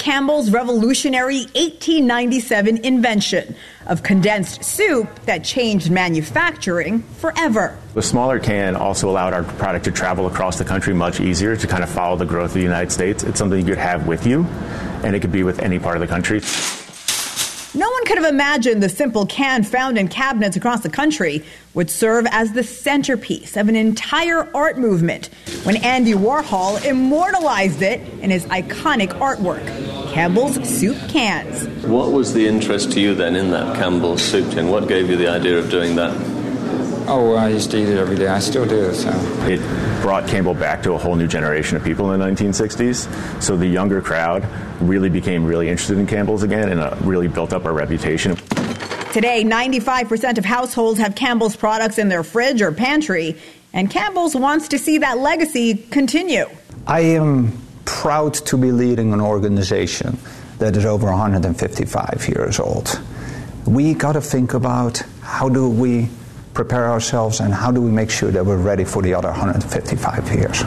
Campbell's revolutionary 1897 invention of condensed soup that changed manufacturing forever. The smaller can also allowed our product to travel across the country much easier, to kind of follow the growth of the United States. It's something you could have with you, and it could be with any part of the country. No one could have imagined the simple can found in cabinets across the country would serve as the centerpiece of an entire art movement when Andy Warhol immortalized it in his iconic artwork, Campbell's Soup Cans. What was the interest to you then in that Campbell's Soup tin? What gave you the idea of doing that? Oh, I used to eat it every day. I still do. So it brought Campbell back to a whole new generation of people in the 1960s. So the younger crowd really became really interested in Campbell's again, and really built up our reputation. Today, 95% of households have Campbell's products in their fridge or pantry, and Campbell's wants to see that legacy continue. I am proud to be leading an organization that is over 155 years old. We got to think about how do we prepare ourselves and how do we make sure that we're ready for the other 155 years.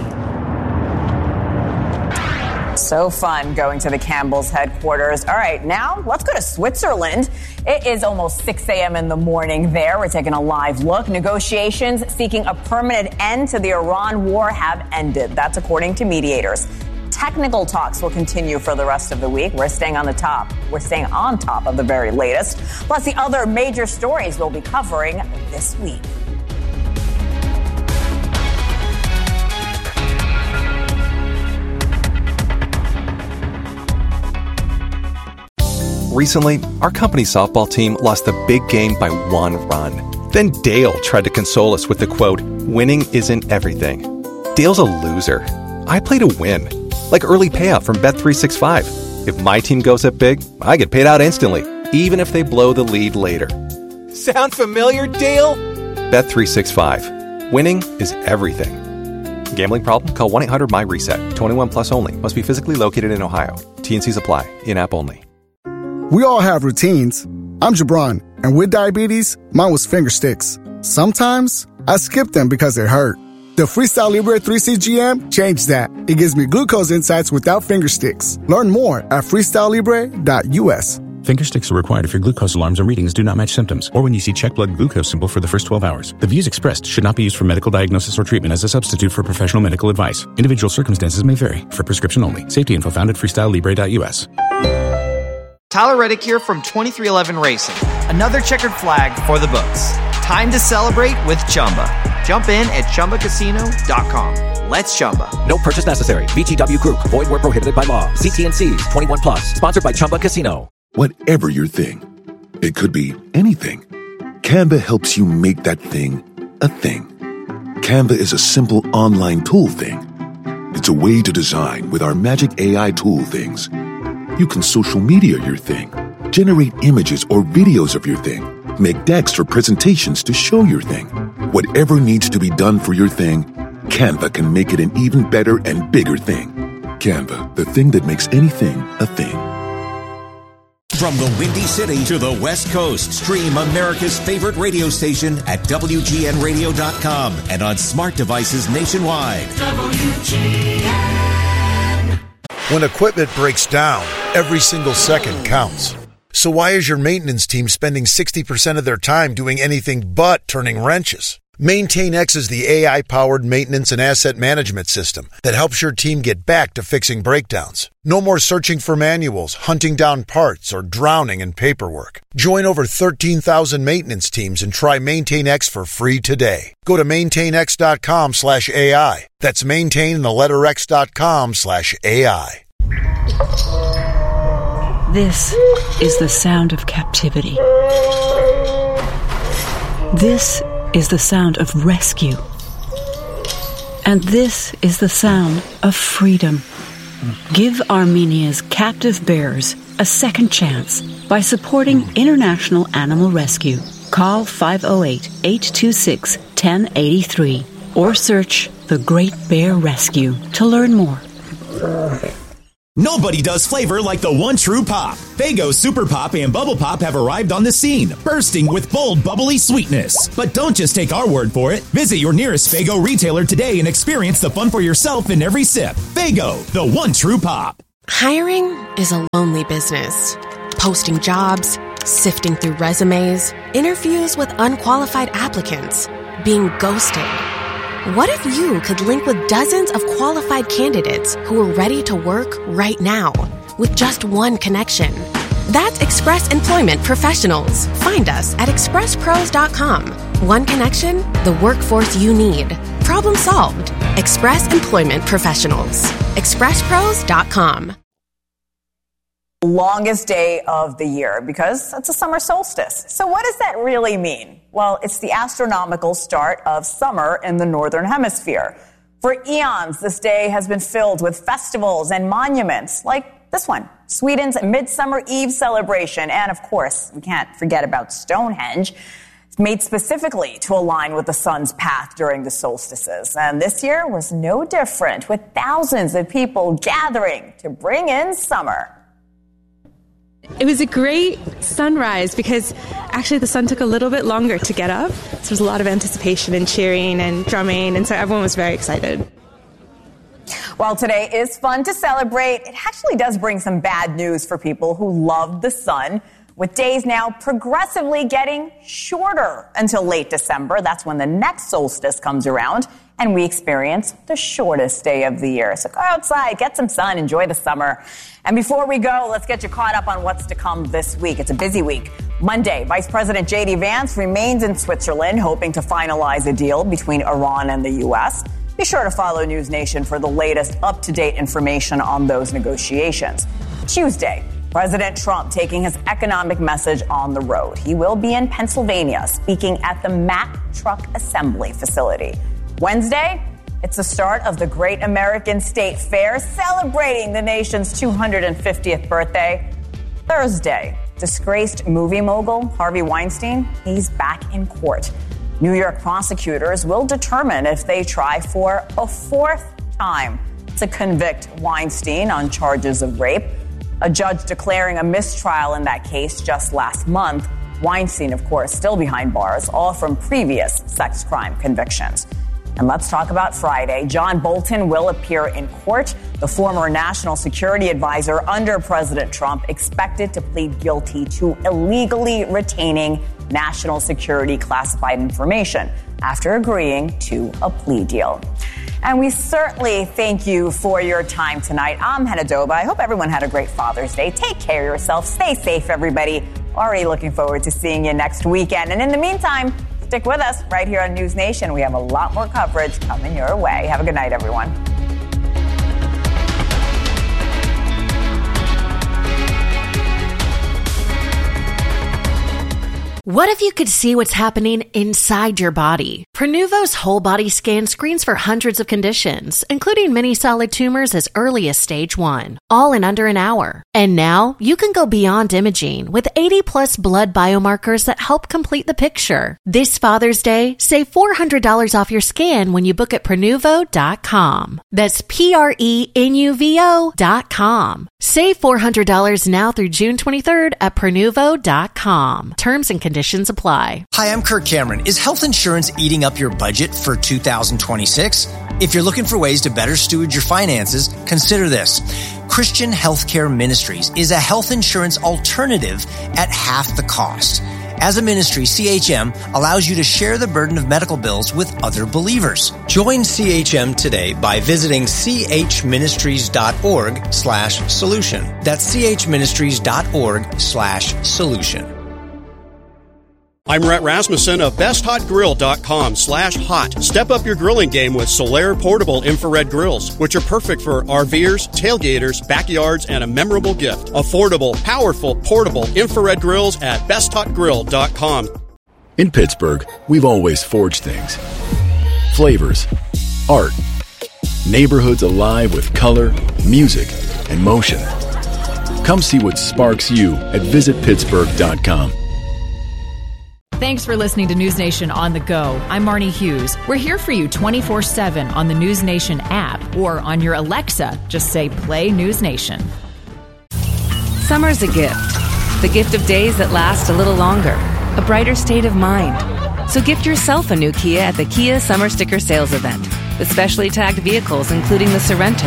So fun going to the Campbell's headquarters. All right, now let's go to Switzerland. It is almost 6 a.m. in the morning there. We're taking a live look. Negotiations seeking a permanent end to the Iran war have ended. That's according to mediators. Technical talks will continue for the rest of the week. We're staying on top of the very latest. Plus, the other major stories we'll be covering this week. Recently, our company's softball team lost the big game by 1 run. Then Dale tried to console us with the quote, "Winning isn't everything." Dale's a loser. I play to win. Like early payout from Bet365. If my team goes up big, I get paid out instantly, even if they blow the lead later. Sound familiar, Dale? Bet365. Winning is everything. Gambling problem? Call 1-800-MY-RESET. 21 plus only. Must be physically located in Ohio. T&Cs apply. In-app only. We all have routines. I'm Jabron, and with diabetes, mine was finger sticks. Sometimes I skip them because it hurt. The Freestyle Libre 3CGM changed that. It gives me glucose insights without finger sticks. Learn more at freestylelibre.us. Finger sticks are required if your glucose alarms or readings do not match symptoms, or when you see check blood glucose symbol for the first 12 hours. The views expressed should not be used for medical diagnosis or treatment as a substitute for professional medical advice. Individual circumstances may vary. For prescription only. Safety info found at freestylelibre.us. Tyler Reddick here from 2311 Racing. Another checkered flag for the books. Time to celebrate with Chumba. Jump in at ChumbaCasino.com. Let's Chumba. No purchase necessary. VGW Group. Void where prohibited by law. CT&Cs. 21 plus. Sponsored by Chumba Casino. Whatever your thing, it could be anything. Canva helps you make that thing a thing. Canva is a simple online tool thing. It's a way to design with our magic AI tool things. You can social media your thing, generate images or videos of your thing, make decks for presentations to show your thing. Whatever needs to be done for your thing, Canva can make it an even better and bigger thing. Canva, the thing that makes anything a thing. From the Windy City to the West Coast, stream America's favorite radio station at WGNradio.com and on smart devices nationwide. WGN. When equipment breaks down, every single second counts. So why is your maintenance team spending 60% of their time doing anything but turning wrenches? MaintainX is the AI-powered maintenance and asset management system that helps your team get back to fixing breakdowns. No more searching for manuals, hunting down parts, or drowning in paperwork. Join over 13,000 maintenance teams and try MaintainX for free today. Go to maintainx.com/AI. That's maintain.x.com/AI. This is the sound of captivity. This is the sound of rescue. And this is the sound of freedom. Give Armenia's captive bears a second chance by supporting International Animal Rescue. Call 508-826-1083 or search The Great Bear Rescue to learn more. Nobody does flavor like the one true pop. Faygo Super Pop and Bubble Pop have arrived on the scene, bursting with bold, bubbly sweetness. But don't just take our word for it. Visit your nearest Faygo retailer today and experience the fun for yourself in every sip. Faygo, the one true pop. Hiring is a lonely business. Posting jobs, sifting through resumes, interviews with unqualified applicants, being ghosted. What if you could link with dozens of qualified candidates who are ready to work right now with just one connection? That's Express Employment Professionals. Find us at expresspros.com. One connection, the workforce you need. Problem solved. Express Employment Professionals. expresspros.com. Longest day of the year because it's a summer solstice. So what does that really mean? Well, it's the astronomical start of summer in the Northern Hemisphere. For eons, this day has been filled with festivals and monuments like this one, Sweden's Midsummer Eve celebration. And of course, we can't forget about Stonehenge. It's made specifically to align with the sun's path during the solstices. And this year was no different, with thousands of people gathering to bring in summer. It was a great sunrise because actually the sun took a little bit longer to get up. So there was a lot of anticipation and cheering and drumming, and so everyone was very excited. While today is fun to celebrate, it actually does bring some bad news for people who love the sun, with days now progressively getting shorter until late December. That's when the next solstice comes around, and we experience the shortest day of the year. So go outside, get some sun, enjoy the summer. And before we go, let's get you caught up on what's to come this week. It's a busy week. Monday, Vice President J.D. Vance remains in Switzerland, hoping to finalize a deal between Iran and the U.S. Be sure to follow News Nation for the latest up-to-date information on those negotiations. Tuesday, President Trump taking his economic message on the road. He will be in Pennsylvania speaking at the Mack Truck Assembly facility. Wednesday, it's the start of the Great American State Fair, celebrating the nation's 250th birthday. Thursday, disgraced movie mogul Harvey Weinstein, he's back in court. New York prosecutors will determine if they try for a fourth time to convict Weinstein on charges of rape. A judge declaring a mistrial in that case just last month. Weinstein, of course, still behind bars, all from previous sex crime convictions. And let's talk about Friday. John Bolton will appear in court. The former national security advisor under President Trump expected to plead guilty to illegally retaining national security classified information after agreeing to a plea deal. And we certainly thank you for your time tonight. I'm Hannah Doba. I hope everyone had a great Father's Day. Take care of yourself. Stay safe, everybody. Already looking forward to seeing you next weekend. And in the meantime, stick with us right here on News Nation. We have a lot more coverage coming your way. Have a good night, everyone. What if you could see what's happening inside your body? Prenuvo's whole body scan screens for hundreds of conditions, including many solid tumors as early as stage 1, all in under an hour. And now you can go beyond imaging with 80+ blood biomarkers that help complete the picture. This Father's Day, save $400 off your scan when you book at Prenuvo.com. That's Prenuvo.com. Save $400 now through June 23rd at Prenuvo.com. Terms and conditions apply. Hi, I'm Kirk Cameron. Is health insurance eating up your budget for 2026? If you're looking for ways to better steward your finances, consider this. Christian Healthcare Ministries is a health insurance alternative at half the cost. As a ministry, CHM allows you to share the burden of medical bills with other believers. Join CHM today by visiting chministries.org/solution. That's chministries.org/solution. I'm Rhett Rasmussen of BestHotGrill.com/hot. Step up your grilling game with Solaire Portable Infrared Grills, which are perfect for RVers, tailgaters, backyards, and a memorable gift. Affordable, powerful, portable infrared grills at BestHotGrill.com. In Pittsburgh, we've always forged things. Flavors, art, neighborhoods alive with color, music, and motion. Come see what sparks you at visitpittsburgh.com. Thanks for listening to News Nation on the go. I'm Marnie Hughes. We're here for you 24/7 on the News Nation app or on your Alexa. Just say, play News Nation. Summer's a gift. The gift of days that last a little longer. A brighter state of mind. So gift yourself a new Kia at the Kia Summer Sticker Sales Event. With specially tagged vehicles including the Sorrento,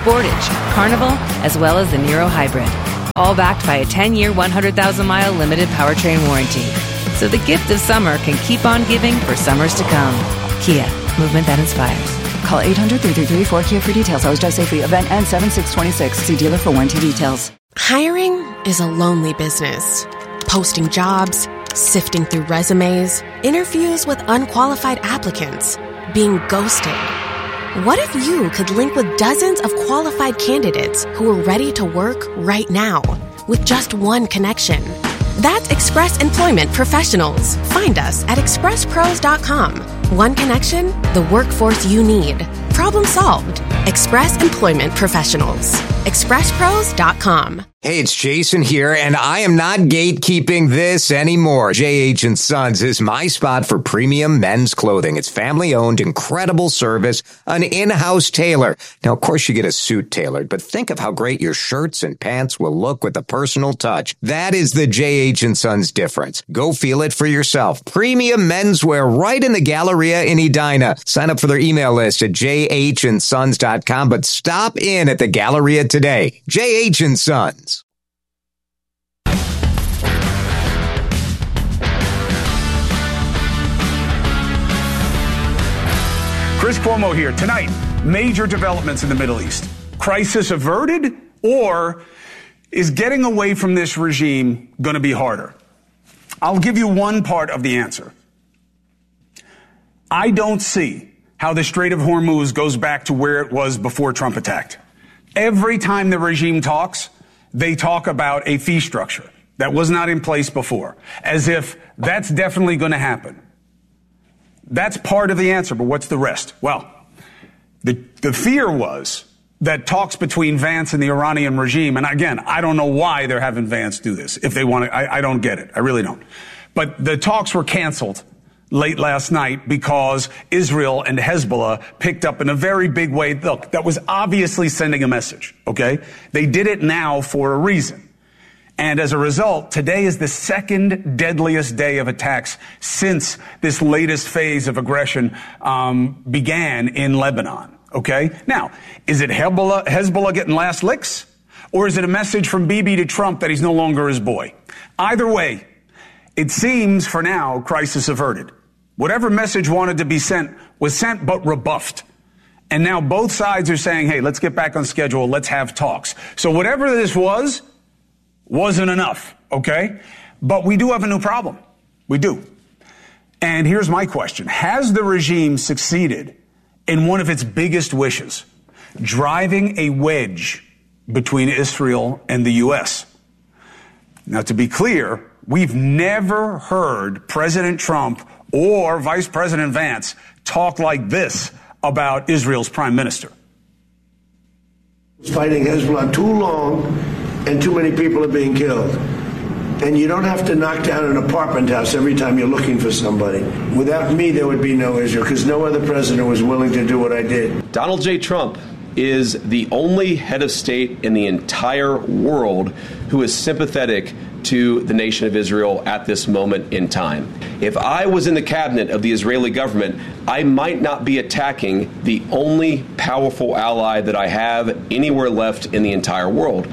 Sportage, Carnival, as well as the Niro Hybrid. All backed by a 10-year, 100,000-mile limited powertrain warranty. So the gift of summer can keep on giving for summers to come. Kia, movement that inspires. Call 800-333-4KIA for details. Always drive safely. Event ends 7/6/26. See dealer for warranty details. Hiring is a lonely business. Posting jobs, sifting through resumes, interviews with unqualified applicants, being ghosted. What if you could link with dozens of qualified candidates who are ready to work right now with just one connection? That's Express Employment Professionals. Find us at expresspros.com. One connection, the workforce you need. Problem solved. Express Employment Professionals. expresspros.com. Hey, it's Jason here, and I am not gatekeeping this anymore. J.H. & Sons is my spot for premium men's clothing. It's family-owned, incredible service, an in-house tailor. Now, of course, you get a suit tailored, but think of how great your shirts and pants will look with a personal touch. That is the J.H. & Sons difference. Go feel it for yourself. Premium menswear right in the Galleria in Edina. Sign up for their email list at jhnSons.com, but stop in at the Galleria today. J.H. & Sons. Chris Cuomo here. Tonight, major developments in the Middle East. Crisis averted, or is getting away from this regime going to be harder? I'll give you one part of the answer. I don't see how the Strait of Hormuz goes back to where it was before Trump attacked. Every time the regime talks, they talk about a fee structure that was not in place before, as if that's definitely going to happen. That's part of the answer, but what's the rest? Well, the fear was that talks between Vance and the Iranian regime, and again, I don't know why they're having Vance do this. If they want to, I don't get it. I really don't. But the talks were canceled late last night because Israel and Hezbollah picked up in a very big way. Look, that was obviously sending a message, okay? They did it now for a reason. And as a result, today is the second deadliest day of attacks since this latest phase of aggression began in Lebanon. Okay? Now, is it Hezbollah getting last licks? Or is it a message from Bibi to Trump that he's no longer his boy? Either way, it seems for now, crisis averted. Whatever message wanted to be sent was sent but rebuffed. And now both sides are saying, hey, let's get back on schedule. Let's have talks. So whatever this wasn't enough, okay? But we do have a new problem. We do. And here's my question. Has the regime succeeded in one of its biggest wishes, driving a wedge between Israel and the U.S.? Now, to be clear, we've never heard President Trump or Vice President Vance talk like this about Israel's prime minister. Fighting Hezbollah too long, and too many people are being killed. And you don't have to knock down an apartment house every time you're looking for somebody. Without me, there would be no Israel, because no other president was willing to do what I did. Donald J. Trump is the only head of state in the entire world who is sympathetic to the nation of Israel at this moment in time. If I was in the cabinet of the Israeli government, I might not be attacking the only powerful ally that I have anywhere left in the entire world.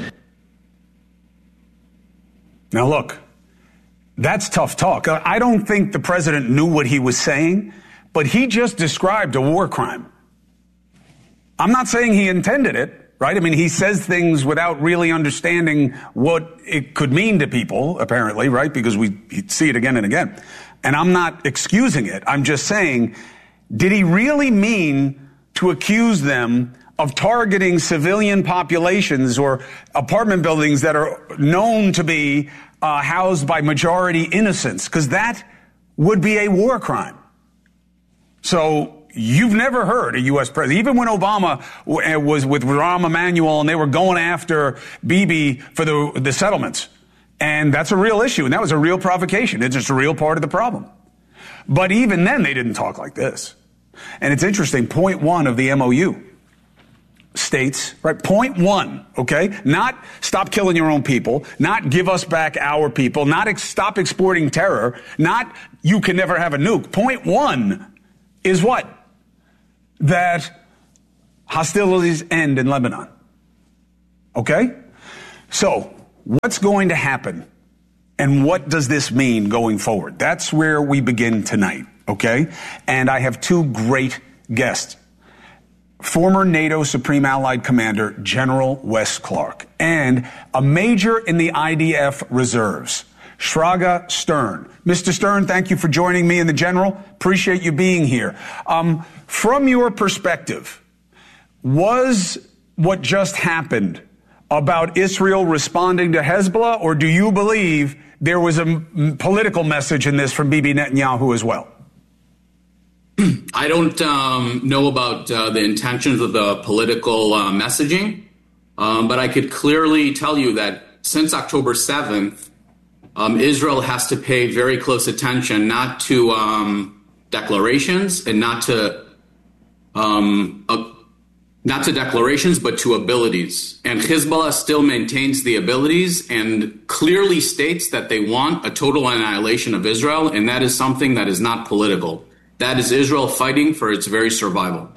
Now, look, that's tough talk. I don't think the president knew what he was saying, but he just described a war crime. I'm not saying he intended it, right? I mean, he says things without really understanding what it could mean to people, apparently, right? Because we see it again and again. And I'm not excusing it. I'm just saying, did he really mean to accuse them of targeting civilian populations or apartment buildings that are known to be housed by majority innocents? Because that would be a war crime. So you've never heard a U.S. president, even when Obama was with Rahm Emanuel and they were going after Bibi for the settlements. And that's a real issue. And that was a real provocation. It's just a real part of the problem. But even then, they didn't talk like this. And it's interesting. Point 1 of the MOU states, right? Point 1, okay? Not stop killing your own people, not give us back our people, not stop exporting terror, not you can never have a nuke. Point 1 is what? That hostilities end in Lebanon. Okay? So, what's going to happen? And what does this mean going forward? That's where we begin tonight, okay? And I have two great guests. Former NATO Supreme Allied Commander General Wes Clark and a major in the IDF reserves, Shraga Stern. Mr. Stern, thank you for joining me and the General. Appreciate you being here. From your perspective, was what just happened about Israel responding to Hezbollah, or do you believe there was a political message in this from Bibi Netanyahu as well? I don't know about the intentions of the political messaging, but I could clearly tell you that since October 7th, Israel has to pay very close attention not to declarations and not to declarations, but to abilities. And Hezbollah still maintains the abilities and clearly states that they want a total annihilation of Israel, and that is something that is not political. That is Israel fighting for its very survival.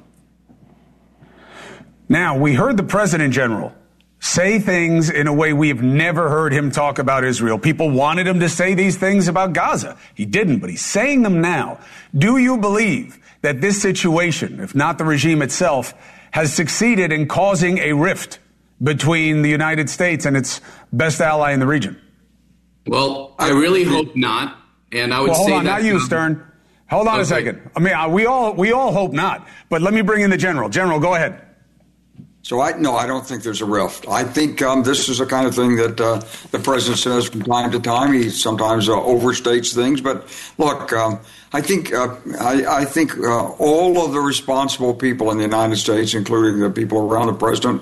Now, we heard the President General say things in a way we have never heard him talk about Israel. People wanted him to say these things about Gaza. He didn't, but he's saying them now. Do you believe that this situation, if not the regime itself, has succeeded in causing a rift between the United States and its best ally in the region? Well, I really hope not. And I would hold say on, that not you, Stern. Hold on a second. I mean, we all hope not. But let me bring in the General. General, go ahead. So I don't think there's a rift. I think this is the kind of thing that the president says from time to time. He sometimes overstates things. But look, I think all of the responsible people in the United States, including the people around the president,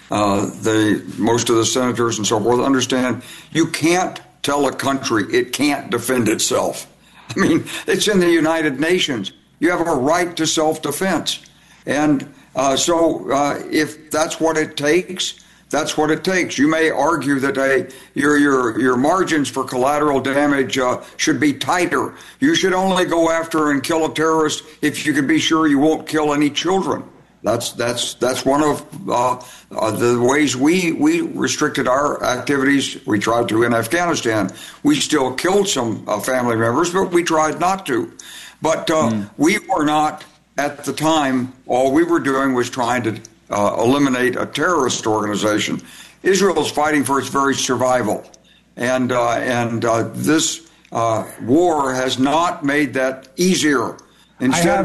most of the senators and so forth, understand you can't tell a country it can't defend itself. I mean, it's in the United Nations. You have a right to self-defense. And so if that's what it takes, that's what it takes. You may argue that your margins for collateral damage should be tighter. You should only go after and kill a terrorist if you can be sure you won't kill any children. That's one of the ways we restricted our activities. We tried to in Afghanistan. We still killed some family members, but we tried not to. But we were not, at the time, all we were doing was trying to eliminate a terrorist organization. Israel is fighting for its very survival. And this war has not made that easier. Instead,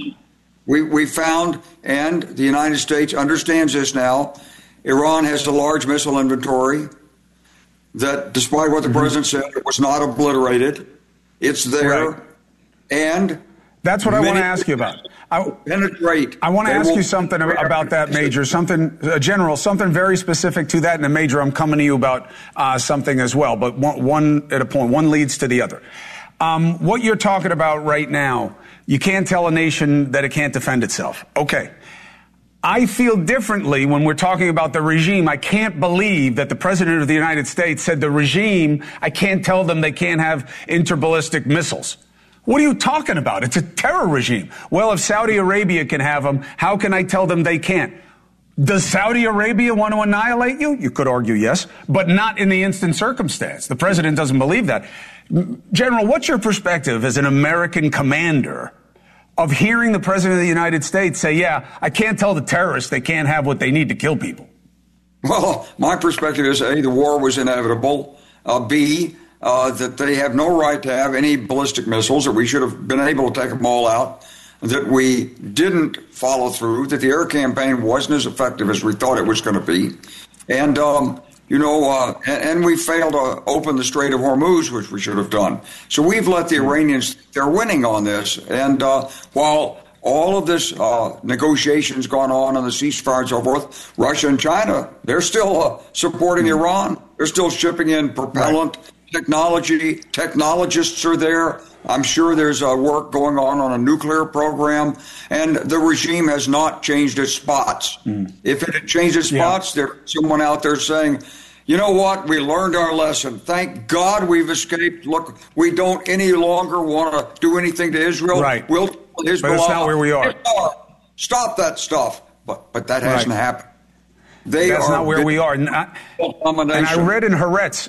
we found, and the United States understands this now, Iran has a large missile inventory that, despite what the president said, it was not obliterated. It's there. Right. And that's what I want to ask you about. I want to ask you something about that, Major. General, something very specific to that, and Major, I'm coming to you about something as well. But one at a point. One leads to the other. What you're talking about right now, you can't tell a nation that it can't defend itself. Okay. I feel differently when we're talking about the regime. I can't believe that the President of the United States said the regime, I can't tell them they can't have interballistic missiles. What are you talking about? It's a terror regime. Well, if Saudi Arabia can have them, how can I tell them they can't? Does Saudi Arabia want to annihilate you? You could argue yes, but not in the instant circumstance. The president doesn't believe that. General, what's your perspective as an American commander of hearing the president of the United States say, yeah, I can't tell the terrorists they can't have what they need to kill people? Well, my perspective is, A, the war was inevitable. B, that they have no right to have any ballistic missiles, that we should have been able to take them all out, that we didn't follow through, that the air campaign wasn't as effective as we thought it was going to be. And, and we failed to open the Strait of Hormuz, which we should have done. So we've let the Iranians, they're winning on this. And while all of this negotiations gone on the ceasefire and so forth, Russia and China, they're still supporting Iran. They're still shipping in propellant. Technology, technologists are there. I'm sure there's work going on a nuclear program, and the regime has not changed its spots. If it had changed its spots, there's someone out there saying, you know what, we learned our lesson. Thank God we've escaped. Look, we don't any longer want to do anything to Israel. Right. We'll but that's not where we are. Stop that stuff. But that hasn't happened. That's not where we are. And I read in Haaretz